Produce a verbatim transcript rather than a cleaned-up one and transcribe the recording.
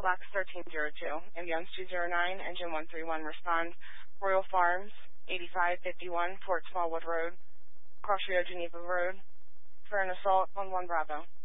Glax thirteen oh two, Ambulance two oh nine, Engine one three one, respond. Royal Farms, eighty-five fifty-one, Fort Smallwood Road, Cross Rio Geneva Road, for an assault on one Bravo.